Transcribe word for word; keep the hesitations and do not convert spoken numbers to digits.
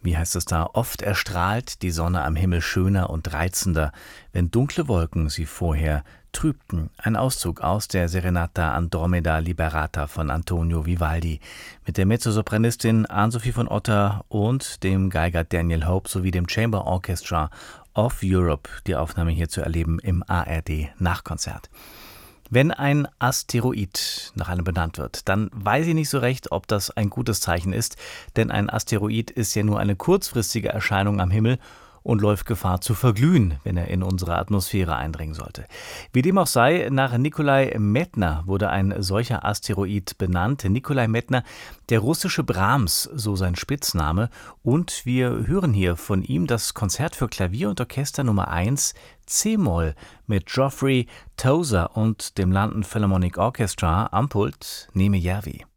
Wie heißt es da? Oft erstrahlt die Sonne am Himmel schöner und reizender, wenn dunkle Wolken sie vorher trübten. Ein Auszug aus der Serenata Andromeda Liberata von Antonio Vivaldi mit der Mezzosopranistin Ann-Sophie von Otter und dem Geiger Daniel Hope sowie dem Chamber Orchestra of Europe. Die Aufnahme hier zu erleben im A R D-Nachkonzert. Wenn ein Asteroid nach einem benannt wird, dann weiß ich nicht so recht, ob das ein gutes Zeichen ist, denn ein Asteroid ist ja nur eine kurzfristige Erscheinung am Himmel und läuft Gefahr zu verglühen, wenn er in unsere Atmosphäre eindringen sollte. Wie dem auch sei, nach Nikolai Medtner wurde ein solcher Asteroid benannt. Nikolai Medtner, der russische Brahms, so sein Spitzname. Und wir hören hier von ihm das Konzert für Klavier und Orchester Nummer eins C-Moll mit Geoffrey Tozer und dem London Philharmonic Orchestra am Pult Neme Järvi.